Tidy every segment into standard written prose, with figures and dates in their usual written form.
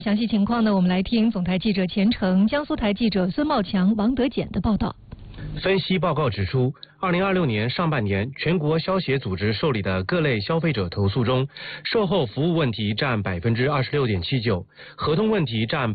详细情况呢，我们来听总台记者钱程、江苏台记者孙茂强、王德简的报道。 分析报告指出，2026年上半年全国消协组织受理的各类消费者投诉中，售后服务问题占26.79%，合同问题占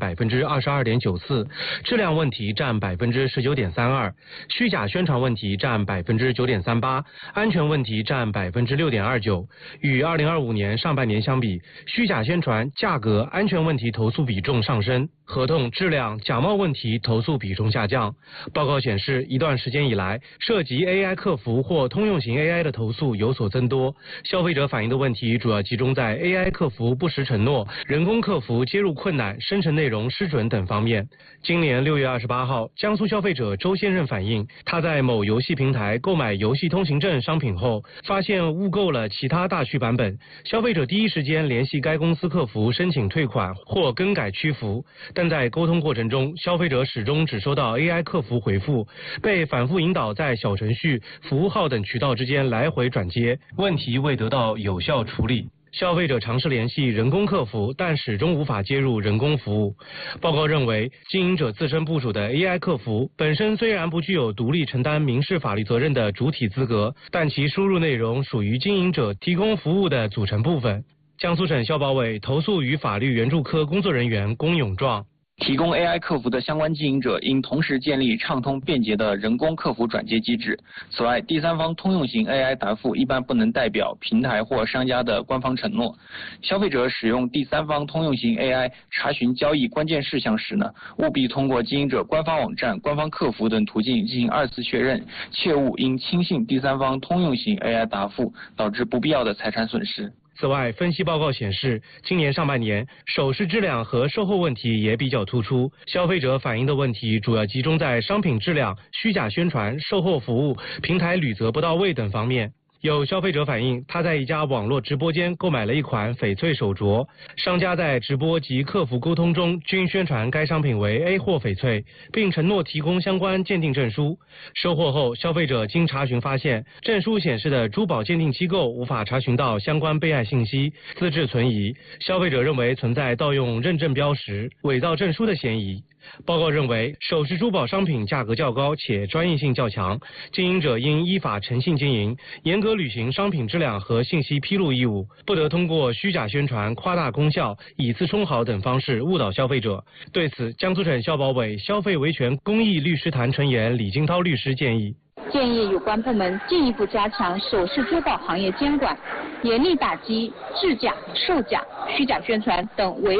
22.94%，质量问题占19.32%，虚假宣传问题占9.38%，安全问题占6.29%。与2025年上半年相比，虚假宣传、价格、安全问题投诉比重上升，合同质量、假冒问题投诉比重下降。报告显示，一段时间以来，涉及 AI 客服或通用型 AI 的投诉有所增多，消费者反映的问题主要集中在 AI 客服不实承诺、人工客服接入困难、生成内容失准等方面。今年6月28号，江苏消费者周先生反映，他在某游戏平台购买游戏通行证商品后，发现误购了其他大区版本。消费者第一时间联系该公司客服申请退款或更改区服，但在沟通过程中，消费者始终只收到 AI 客服回复，被反复引导在小程序、服务号等渠道之间来回转接，问题未得到有效处理。消费者尝试联系人工客服，但始终无法接入人工服务。报告认为，经营者自身部署的 AI 客服本身虽然不具有独立承担民事法律责任的主体资格，但其输入内容属于经营者提供服务的组成部分。江苏省消保委投诉与法律援助科工作人员龚永壮。 提供 AI 客服的相关经营者应同时建立畅通便捷的人工客服转接机制。此外，第三方通用型 AI 答复一般不能代表平台或商家的官方承诺。消费者使用第三方通用型 AI 查询交易关键事项时务必通过经营者官方网站、官方客服等途径进行2次确认，切勿因轻信第三方通用型 AI 答复，导致不必要的财产损失。 此外，分析报告显示，今年上半年首饰质量和售后问题也比较突出，消费者反映的问题主要集中在商品质量、虚假宣传、售后服务、平台履责不到位等方面。有消费者反映，他在一家网络直播间购买了一款翡翠手镯，商家在直播及客服沟通中均宣传该商品为 A 货翡翠，并承诺提供相关鉴定证书。收货后，消费者经查询发现，证书显示的珠宝鉴定机构无法查询到相关备案信息，资质存疑。消费者认为存在盗用认证标识、伪造证书的嫌疑。报告认为，首饰珠宝商品价格较高且专业性较强，经营者应依法诚信经营，严格履行商品质量和信息披露义务，不得通过虚假宣传、夸大功效、以次充好等方式误导消费者。对此，江苏省消保委消费维权公益律师团成员李金涛律师建议有关部门进一步加强首饰珠宝行业监管，严厉打击制假、售假、虚假宣传等违